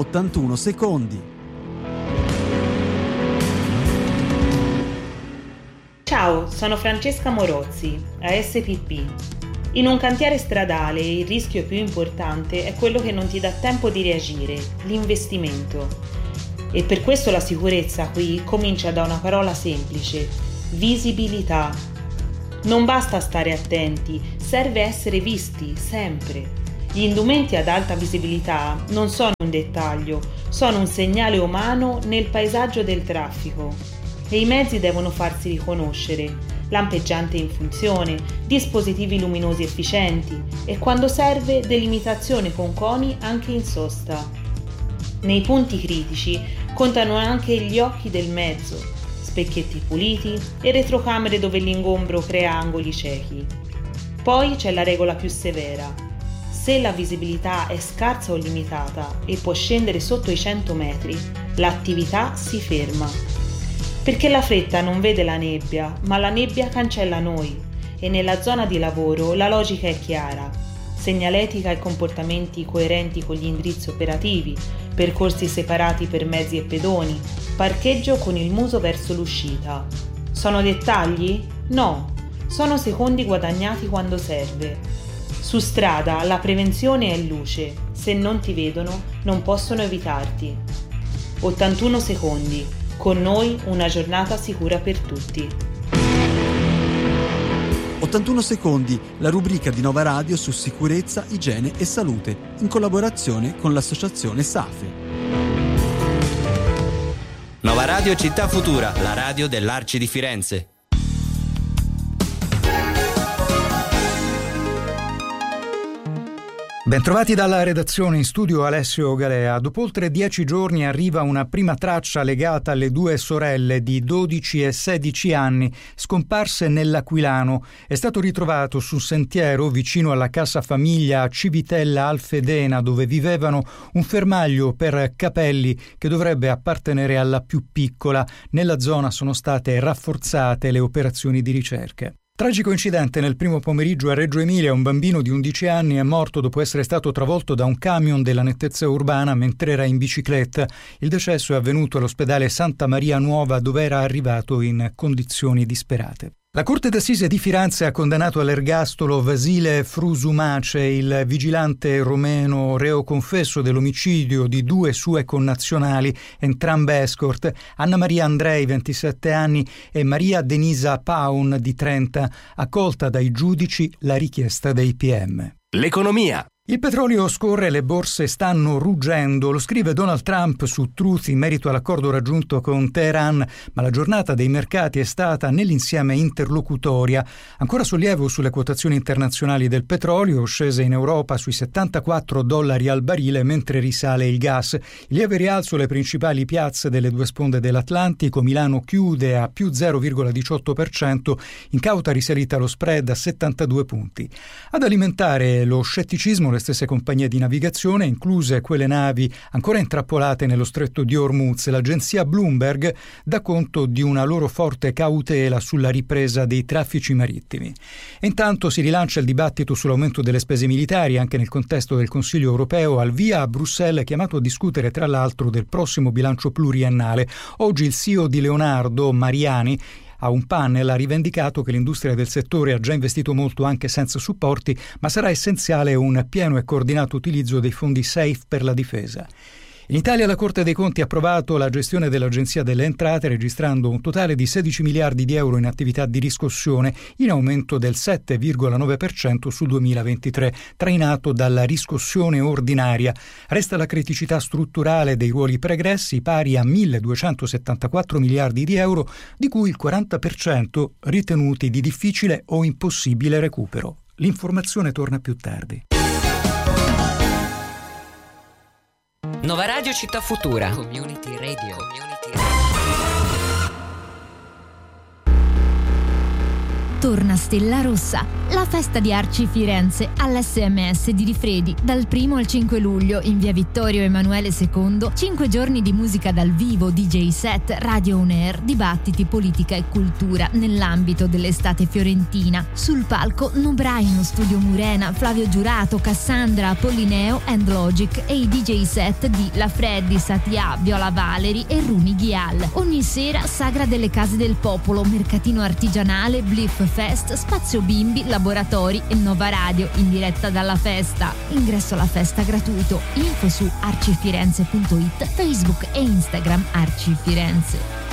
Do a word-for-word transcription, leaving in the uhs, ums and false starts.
ottantuno secondi. Ciao, sono Francesca Morozzi, A S P P. In un cantiere stradale il rischio più importante è quello che non ti dà tempo di reagire, l'investimento. E per questo la sicurezza qui comincia da una parola semplice: visibilità. Non basta stare attenti, serve essere visti, sempre. Gli indumenti ad alta visibilità non sono un dettaglio, sono un segnale umano nel paesaggio del traffico. E i mezzi devono farsi riconoscere: lampeggiante in funzione, dispositivi luminosi efficienti e, quando serve, delimitazione con coni anche in sosta. Nei punti critici contano anche gli occhi del mezzo, specchietti puliti e retrocamere dove l'ingombro crea angoli ciechi. Poi c'è la regola più severa: se la visibilità è scarsa o limitata e può scendere sotto i cento metri, l'attività si ferma. Perché la fretta non vede la nebbia, ma la nebbia cancella noi, e nella zona di lavoro la logica è chiara: segnaletica e comportamenti coerenti con gli indirizzi operativi, percorsi separati per mezzi e pedoni, parcheggio con il muso verso l'uscita. Sono dettagli? No, sono secondi guadagnati quando serve. Su strada la prevenzione è luce: se non ti vedono non possono evitarti. ottantuno secondi. Con noi una giornata sicura per tutti. ottantuno secondi, la rubrica di Nova Radio su sicurezza, igiene e salute, in collaborazione con l'associazione SAFE. Nova Radio Città Futura, la radio dell'Arci di Firenze. Bentrovati dalla redazione, in studio Alessio Galea. Dopo oltre dieci giorni arriva una prima traccia legata alle due sorelle di dodici e sedici anni scomparse nell'Aquilano. È stato ritrovato sul sentiero vicino alla casa famiglia a Civitella Alfedena, dove vivevano, un fermaglio per capelli che dovrebbe appartenere alla più piccola. Nella zona sono state rafforzate le operazioni di ricerca. Tragico incidente nel primo pomeriggio a Reggio Emilia. Un bambino di undici anni è morto dopo essere stato travolto da un camion della nettezza urbana mentre era in bicicletta. Il decesso è avvenuto all'ospedale Santa Maria Nuova, dove era arrivato in condizioni disperate. La Corte d'Assise di Firenze ha condannato all'ergastolo Vasile Frusumace, il vigilante romeno reo confesso dell'omicidio di due sue connazionali, entrambe escort, Anna Maria Andrei, ventisette anni, e Maria Denisa Paun, di trenta, accolta dai giudici la richiesta dei P M. L'economia. Il petrolio scorre, le borse stanno ruggendo, lo scrive Donald Trump su Truth in merito all'accordo raggiunto con Teheran, ma la giornata dei mercati è stata nell'insieme interlocutoria. Ancora sollievo sulle quotazioni internazionali del petrolio, scese in Europa sui settantaquattro dollari al barile mentre risale il gas. Il lieve rialzo alle principali piazze delle due sponde dell'Atlantico. Milano chiude a più zero virgola diciotto per cento, in cauta risalita lo spread a settantadue punti. Ad alimentare lo scetticismo le stesse compagnie di navigazione, incluse quelle navi ancora intrappolate nello stretto di Hormuz. L'agenzia Bloomberg dà conto di una loro forte cautela sulla ripresa dei traffici marittimi. E intanto si rilancia il dibattito sull'aumento delle spese militari anche nel contesto del Consiglio europeo, al via a Bruxelles, chiamato a discutere tra l'altro del prossimo bilancio pluriennale. Oggi il C E O di Leonardo, Mariani, a un panel ha rivendicato che l'industria del settore ha già investito molto anche senza supporti, ma sarà essenziale un pieno e coordinato utilizzo dei fondi SAFE per la difesa. In Italia la Corte dei Conti ha approvato la gestione dell'Agenzia delle Entrate, registrando un totale di sedici miliardi di euro in attività di riscossione, in aumento del sette virgola nove per cento sul duemilaventitré, trainato dalla riscossione ordinaria. Resta la criticità strutturale dei ruoli pregressi, pari a milleduecentosettantaquattro miliardi di euro, di cui il quaranta per cento ritenuti di difficile o impossibile recupero. L'informazione torna più tardi. Nova Radio Città Futura. Community Radio. Community Radio. torna Stella Rossa, la festa di Arci Firenze all'S M S di Rifredi dal primo al cinque luglio in via Vittorio Emanuele secondo. cinque giorni di musica dal vivo, D J set, radio on air, dibattiti, politica e cultura nell'ambito dell'estate fiorentina. Sul palco Nobraino, Studio Murena, Flavio Giurato, Cassandra, Apollineo and Logic e i D J set di La Freddy, Satia, Viola Valeri e Rumi Ghial. Ogni sera Sagra delle Case del Popolo, mercatino artigianale, Bliff Fest, spazio bimbi, laboratori e Nova Radio in diretta dalla festa. Ingresso alla festa gratuito. Info su arcifirenze punto it, Facebook e Instagram Arci Firenze.